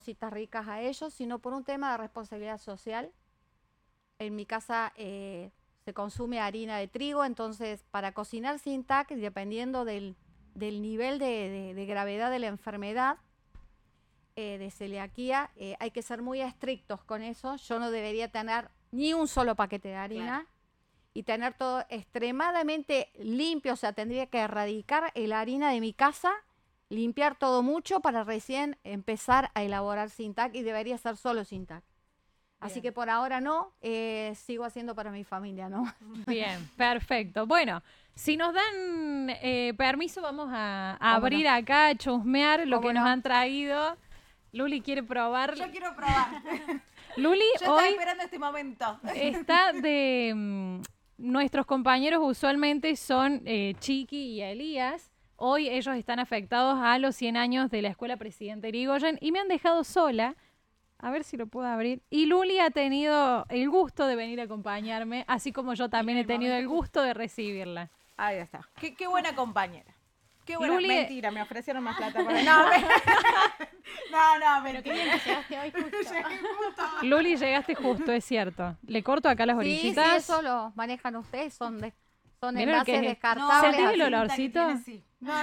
cositas ricas a ellos, sino por un tema de responsabilidad social. En mi casa se consume harina de trigo, entonces para cocinar sin TAC, dependiendo del nivel de gravedad de la enfermedad de celiaquía, hay que ser muy estrictos con eso. Yo no debería tener ni un solo paquete de harina. Claro. Y tener todo extremadamente limpio, o sea, tendría que erradicar la harina de mi casa, limpiar todo mucho para recién empezar a elaborar sin TAC, y debería ser solo sin TAC. Así que por ahora no, sigo haciendo para mi familia, ¿no? Bien, perfecto. Bueno, si nos dan permiso, vamos a abrir acá, a chusmear lo que nos han traído. Luli quiere probar. Yo quiero probar. Luli, yo hoy estaba esperando este momento. Está de... nuestros compañeros usualmente son Chiqui y Elías. Hoy ellos están afectados a los 100 años de la Escuela Presidente Irigoyen y me han dejado sola. A ver si lo puedo abrir. Y Luli ha tenido el gusto de venir a acompañarme, así como yo también he tenido el gusto de recibirla. Ahí está. Qué buena compañera. Qué buena. Luli... Mentira, me ofrecieron más plata. Para... No, pero qué bien que llegaste hoy justo. Luli, llegaste justo, es cierto. Le corto acá las orillitas. Sí, eso lo manejan ustedes, son envases descartables. ¿Sentís el olorcito? No.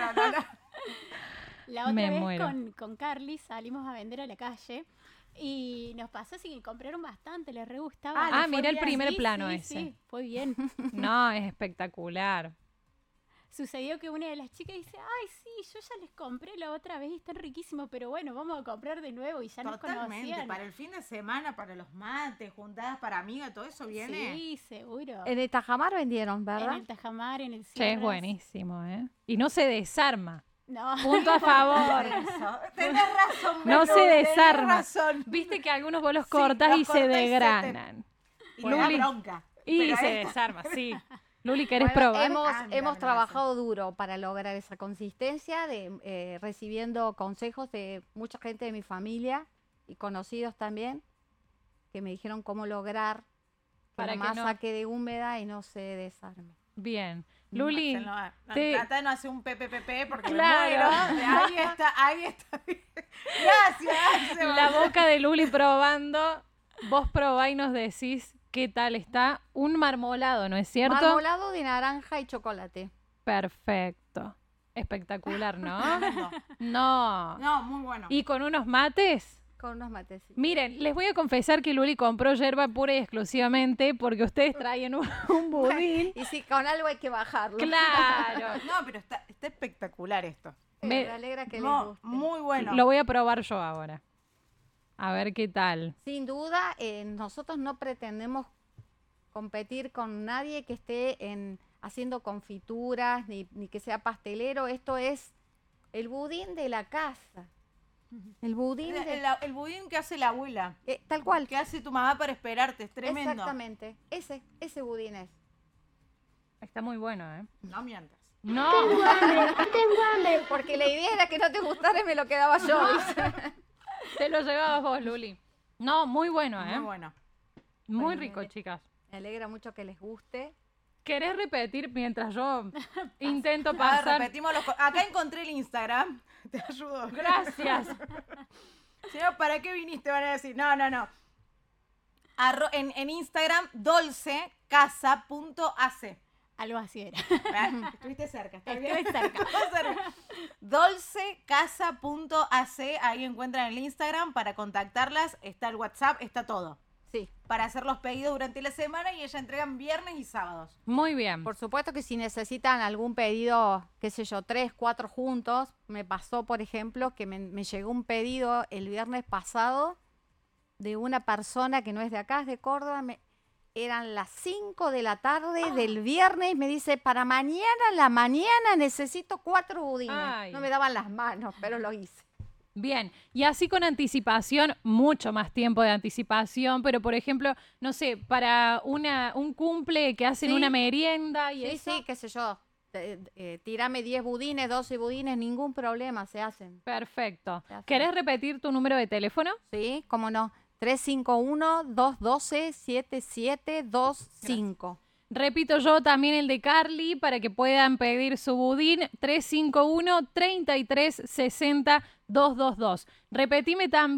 La otra vez con Carly salimos a vender a la calle y nos pasó así que compraron bastante, les re gustaba. Mira el primer plano ese. Sí, fue bien. No, es espectacular. Sucedió que una de las chicas dice, ay, sí, yo ya les compré la otra vez y están riquísimos, pero bueno, vamos a comprar de nuevo y ya nos conocían. Totalmente, para el fin de semana, para los mates, juntadas para amigas, todo eso viene. Sí, seguro. En el Tajamar vendieron, ¿verdad? En el Tajamar, en el Che, Sierras. es buenísimo, ¿eh? Y no se desarma. No. Punto a favor. Tenés razón, no se desarma. Razón. Viste que algunos vos los cortás y se desgranan. Y le da bronca. Y se desarma, sí. Luli, ¿querés probar? Hemos trabajado duro para lograr esa consistencia, recibiendo consejos de mucha gente de mi familia y conocidos también, que me dijeron cómo lograr que la masa quede húmeda y no se desarme. Bien. Luli, trata de no hacer un PPPP porque claro. me muero. Ahí está. Gracias. La boca de Luli probando. Vos probá y nos decís qué tal está. Un marmolado, ¿no es cierto? Marmolado de naranja y chocolate. Perfecto. Espectacular, ¿no? No, muy bueno. ¿Y con unos mates? Con unos mates. Sí. Miren, les voy a confesar que Luli compró yerba pura y exclusivamente porque ustedes traen un budín. Y sí, con algo hay que bajarlo. Claro. No, pero está espectacular esto. Me alegra que les guste. Muy bueno. Lo voy a probar yo ahora. A ver qué tal. Sin duda, nosotros no pretendemos competir con nadie que esté haciendo confituras, ni que sea pastelero. Esto es el budín de la casa. El budín el budín que hace la abuela. Tal cual. Que hace tu mamá para esperarte, es tremendo. Exactamente. Ese budín es. Está muy bueno, ¿eh? No mientas. No. Tengo hambre. Porque la idea era que no te gustara y me lo quedaba yo. Te lo llevabas vos, Luli. No, muy bueno, ¿eh? Muy bueno. Muy rico, chicas. Me alegra mucho que les guste. ¿Querés repetir mientras yo intento pasar? Repetimos acá encontré el Instagram. Te ayudo. Gracias. Si no, ¿para qué viniste? Van a decir, no. En Instagram, dolcecasa.ac. Algo así era. Estuviste cerca, ¿está bien? Estuve cerca. Dolcecasa.ac, ahí encuentran el Instagram para contactarlas, está el WhatsApp, está todo. Sí. Para hacer los pedidos durante la semana y ellas entregan viernes y sábados. Muy bien. Por supuesto que si necesitan algún pedido, qué sé yo, 3, 4 juntos, me pasó, por ejemplo, que me llegó un pedido el viernes pasado de una persona que no es de acá, es de Córdoba. Eran las 5 de la tarde del viernes, me dice, para mañana en la mañana necesito 4 budines. Ay. No me daban las manos, pero lo hice. Bien, y así con anticipación, mucho más tiempo de anticipación, pero por ejemplo, no sé, para un cumple que hacen una merienda y eso. Sí, qué sé yo, tírame 10 budines, 12 budines, ningún problema, se hacen. Perfecto. ¿Querés repetir tu número de teléfono? Sí, cómo no, 351-212-7725. Repito yo también el de Carly para que puedan pedir su budín, 351-3360-222. Repetime también.